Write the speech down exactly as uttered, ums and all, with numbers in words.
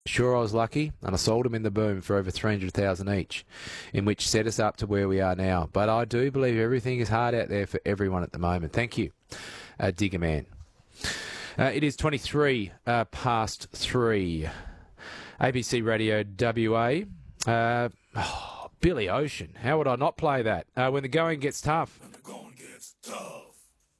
Sure, I was lucky, and I sold them in the boom for over three hundred thousand dollars each, in which set us up to where we are now. But I do believe everything is hard out there for everyone at the moment. Thank you, uh, Digger Man. Uh, it is twenty-three uh, past three. A B C Radio W A. Uh, oh, Billy Ocean. How would I not play that? Uh, when the going gets tough. When the going gets tough.